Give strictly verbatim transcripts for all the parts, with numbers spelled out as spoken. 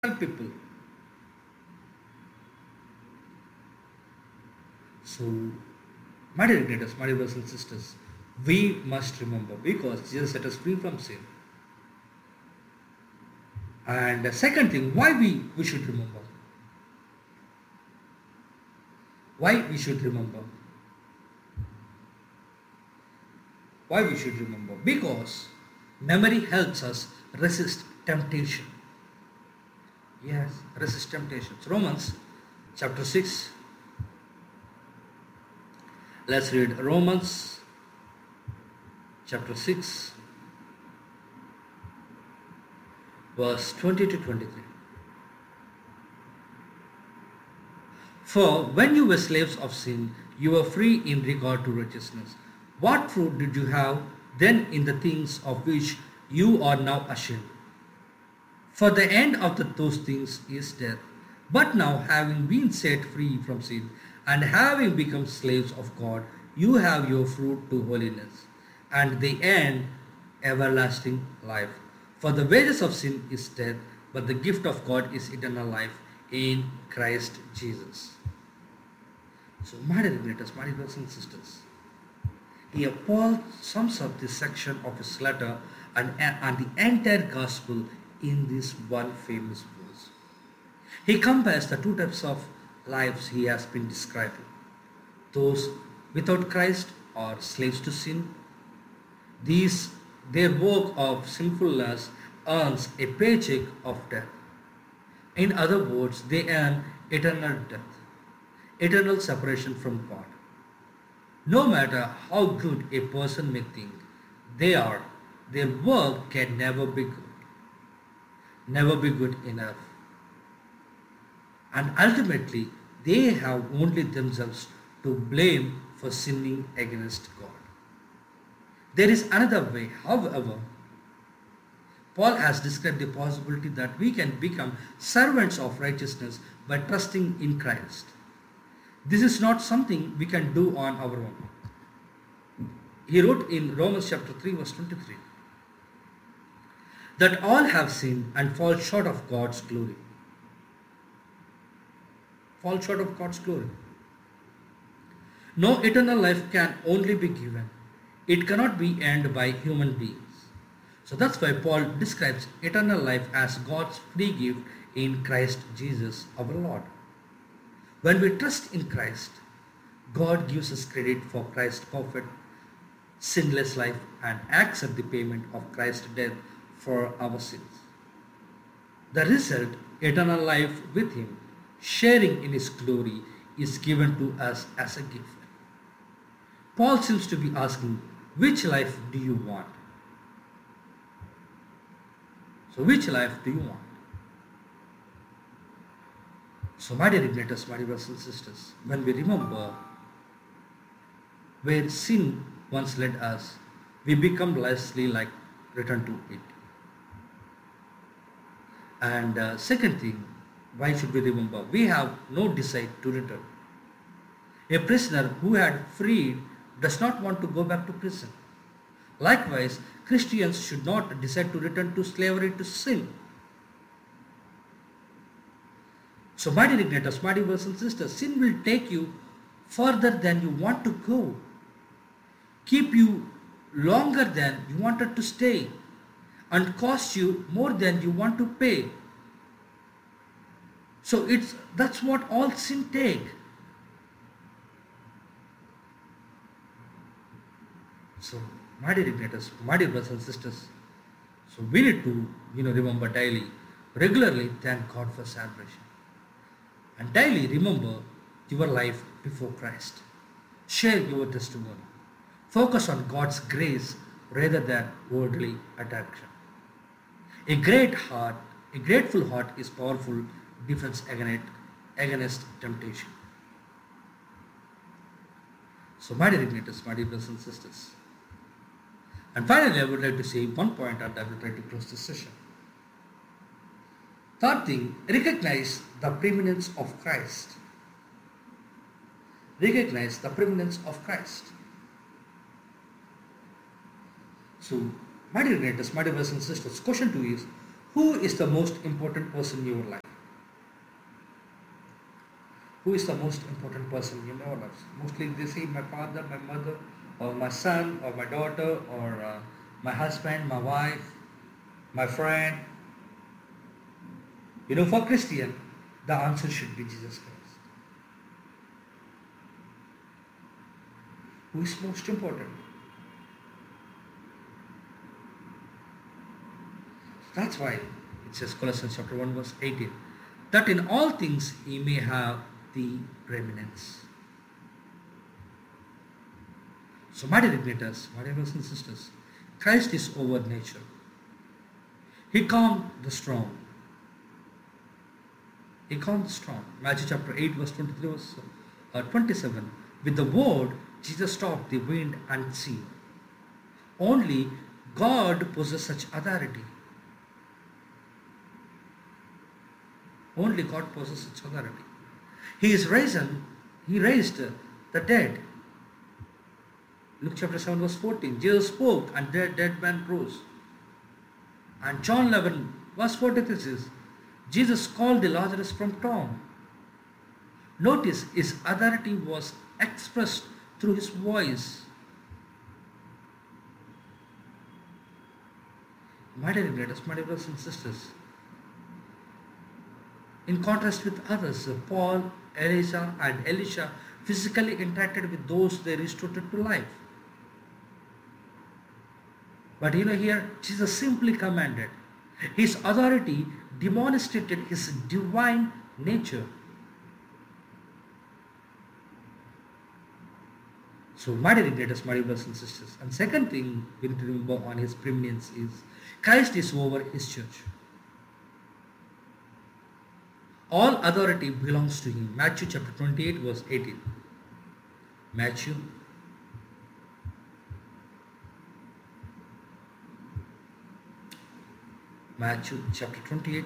help people. So, my dear graders, my dear brothers and sisters, we must remember because Jesus set us free from sin. And the second thing, why we, we should remember. Why we should remember. Why we should remember? Because memory helps us resist temptation. Yes, resist temptations. Romans chapter six. Let's read Romans chapter six, verse twenty to twenty-three. For when you were slaves of sin, you were free in regard to righteousness. What fruit did you have then in the things of which you are now ashamed? For the end of the, those things is death. But now, having been set free from sin and having become slaves of God, you have your fruit to holiness, and the end everlasting life. For the wages of sin is death, but the gift of God is eternal life in Christ Jesus. So, my dear brothers, my dear brothers and sisters, here Paul sums up this section of his letter and, and the entire gospel in this one famous verse. He compares the two types of lives he has been describing. Those without Christ are slaves to sin. These, their work of sinfulness earns a paycheck of death. In other words, they earn eternal death, eternal separation from God. No matter how good a person may think they are, their work can never be good, never be good enough. And ultimately, they have only themselves to blame for sinning against God. There is another way, however. Paul has described the possibility that we can become servants of righteousness by trusting in Christ. This is not something we can do on our own. He wrote in Romans chapter three verse twenty-three that all have sinned and fall short of God's glory. Fall short of God's glory. No eternal life can only be given. It cannot be earned by human beings. So that's why Paul describes eternal life as God's free gift in Christ Jesus our Lord. When we trust in Christ, God gives us credit for Christ's perfect, sinless life and accept the payment of Christ's death for our sins. The result, eternal life with Him, sharing in His glory, is given to us as a gift. Paul seems to be asking, which life do you want? So which life do you want? So my dear igniters, my dear brothers and sisters, when we remember where sin once led us, we become lessly like return to it. And uh, second thing, why should we remember? We have no desire to return. A prisoner who had freed does not want to go back to prison. Likewise, Christians should not decide to return to slavery to sin. So, my dear igniters, my dear brothers and sisters, sin will take you further than you want to go, keep you longer than you wanted to stay, and cost you more than you want to pay. So it's that's what all sin take. So, my dear igniters, my dear brothers and sisters, so we need to, you know, remember daily, regularly thank God for salvation. And daily remember your life before Christ. Share your testimony. Focus on God's grace rather than worldly attraction. A great heart, a grateful heart is powerful defense against, against temptation. So, my dear igniters, my dear brothers and sisters. And finally, I would like to say one point and I will try to close this session. Third thing, recognize the preeminence of Christ. Recognize the preeminence of Christ. So, my dear igniters, my dear brothers and sisters, question two is, Who is the most important person in your life? Who is the most important person in your life? Mostly they say my father, my mother, or my son, or my daughter, or uh, my husband, my wife, my friend. You know, for Christian, the answer should be Jesus Christ. Who is most important? That's why it says Colossians chapter one verse eighteen, that in all things he may have the preeminence. So my dear igniters, my dear brothers and sisters, Christ is over nature. He calmed the storm. He calmed the storm. Matthew chapter eight verse twenty-three verse uh, twenty-seven. With the word, Jesus stopped the wind and sea. Only God possesses such authority. Only God possesses such authority. He is risen, he raised the dead. Luke chapter seven verse fourteen. Jesus spoke and the dead man rose. And John eleven verse forty-three says, Jesus called the Lazarus from tomb. Notice his authority was expressed through his voice. My dear brothers, my dear brothers and sisters, in contrast with others, Paul, Elijah and Elisha physically interacted with those they restored to life. But you know here, Jesus simply commanded. His authority demonstrated his divine nature. So my dear brothers, my dear brothers and sisters. And second thing we need to remember on his preeminence is Christ is over his church. All authority belongs to him. Matthew chapter twenty-eight verse eighteen. Matthew Matthew chapter twenty-eight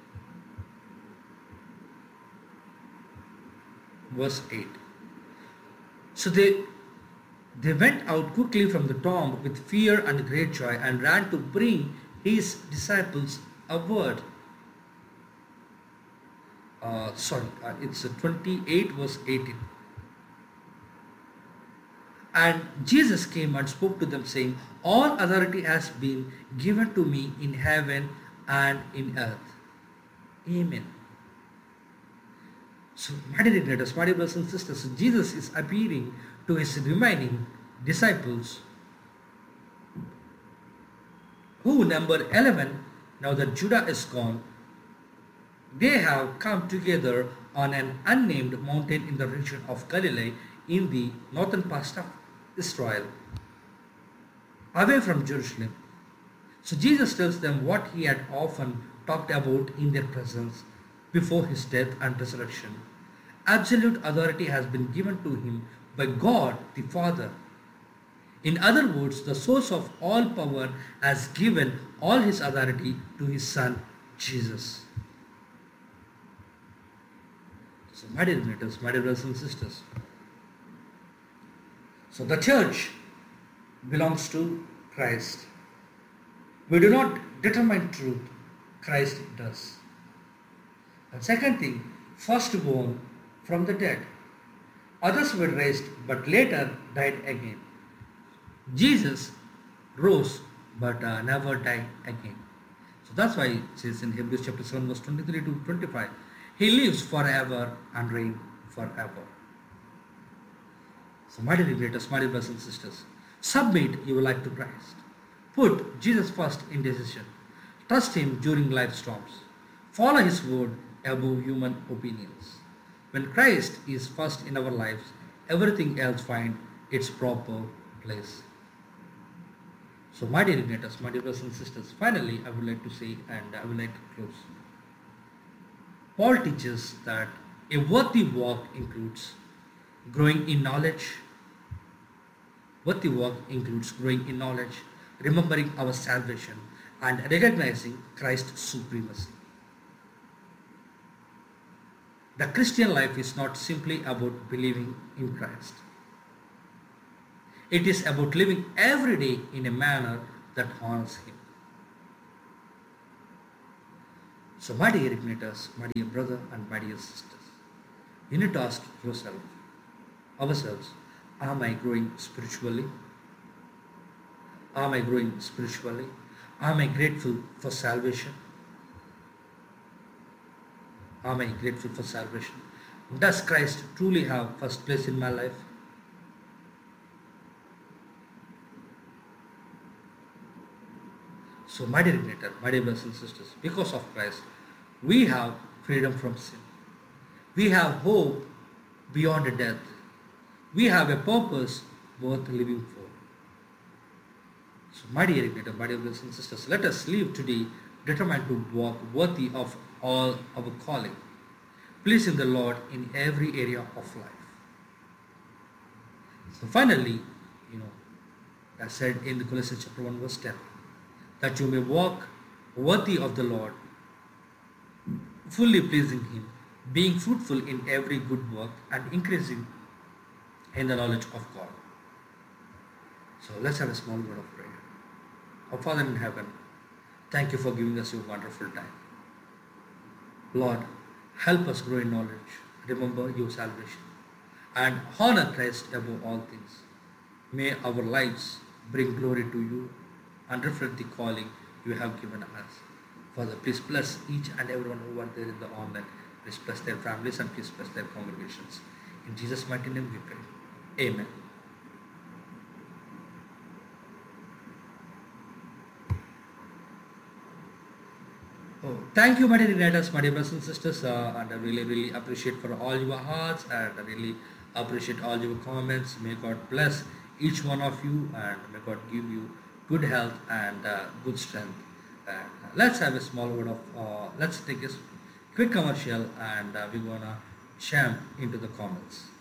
verse eight. So they they went out quickly from the tomb with fear and great joy and ran to bring his disciples a word. Uh, sorry, uh, it's uh, twenty-eight verse eighteen. And Jesus came and spoke to them saying, all authority has been given to me in heaven and in earth. Amen. So, my dear brothers, my dear brothers and sisters, Jesus is appearing to his remaining disciples, who number eleven, now that Judah is gone, they have come together on an unnamed mountain in the region of Galilee in the northern part of Israel, away from Jerusalem. So Jesus tells them what he had often talked about in their presence before his death and resurrection. Absolute authority has been given to him by God the Father. In other words, the source of all power has given all his authority to his Son, Jesus. So, my dear brothers, my dear brothers and sisters, so the church belongs to Christ. We do not determine truth, Christ does. And second thing, firstborn from the dead. Others were raised but later died again. Jesus rose but uh, never died again. So that's why it says in Hebrews chapter seven verse twenty-three to twenty-five, he lives forever and reigns forever. So my dear brothers, my dear brothers and sisters, submit your life to Christ. Put Jesus first in decision. Trust him during life storms. Follow his word above human opinions. When Christ is first in our lives, everything else finds its proper place. So my dear brothers, my dear brothers and sisters, finally I would like to say, and I would like to close. Paul teaches that a worthy walk includes growing in knowledge. Worthy walk includes growing in knowledge, remembering our salvation, and recognizing Christ's supremacy. The Christian life is not simply about believing in Christ. It is about living every day in a manner that honors him. So my dear igniters, my dear brother and my dear sisters, you need to ask yourself, ourselves, am I growing spiritually? Am I growing spiritually? Am I grateful for salvation? Am I grateful for salvation? Does Christ truly have first place in my life? So, my dear ignitor, my dear brothers and sisters, because of Christ, we have freedom from sin. We have hope beyond death. We have a purpose worth living for. So, my dear ignitor, my dear brothers and sisters, let us live today determined to walk worthy of all our calling, pleasing the Lord in every area of life. So, finally, you know, as said in the Colossians chapter one, verse ten, that you may walk worthy of the Lord, fully pleasing Him, being fruitful in every good work and increasing in the knowledge of God. So let's have a small word of prayer. Our Father in heaven, thank you for giving us your wonderful time. Lord, help us grow in knowledge, remember your salvation, and honor Christ above all things. May our lives bring glory to you and reflect the calling you have given us. Father, please bless each and everyone who are there in the online. Please bless their families and please bless their congregations. In Jesus' mighty name we pray. Amen. Oh, thank you, my dear writers, my dear brothers and sisters, uh, and I really, really appreciate for all your hearts, and I really appreciate all your comments. May God bless each one of you, and may God give you good health and uh, good strength. And uh, let's have a small word of, uh, let's take a quick commercial, and uh, we're gonna jump into the comments.